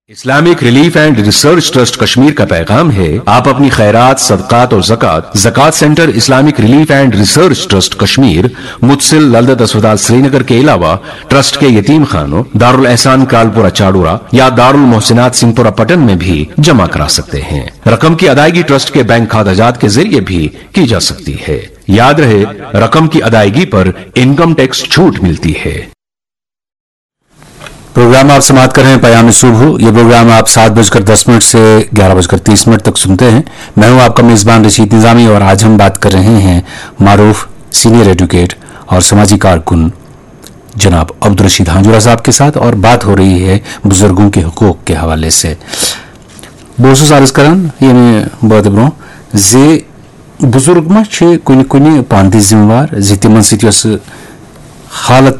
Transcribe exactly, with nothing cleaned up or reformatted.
Islamic relief and research trust Kashmir का पैगाम है, आप अपनी खैरात, सदकात और ज़कात ज़कात centre Islamic relief and research trust Kashmir, मुतसिल ललदत अस्पताल श्रीनगर के अलावा ट्रस्ट के यतीम खानों, दारुल एहसान कालपुरा चाडूरा या दारुल मोहसिनात सिंहपुरा पटन में भी जमा करा सकते हैं। रकम की अदायगी ट्रस्ट के बैंक खाताजात के जरिए भी की जा सकती है। याद रहे, रकम की अदायगी पर इनकम टैक्स छूट मिलती है। प्रोग्राम आप समाप्त कर रहे हैं पयाम सुबह। ये प्रोग्राम आप सात बजकर दस मिनट से ग्यारह बजकर तीस मिनट तक सुनते हैं। मैं हूं आपका मेजबान रशीद निजामी और आज हम बात कर रहे हैं मारूफ सीनियर एडवोकेट और समाजी कारकुन जनाब अब्दुल रशीद हांजुरा साहब के साथ, और बात हो रही है बुजुर्गों के हुकूक के हवाले से। बोसुस अर्ज करन ये बहुत ब्रो जे बुजुर्ग मा कुन कुन पान जिम्मेवार जे तिमन सत हालत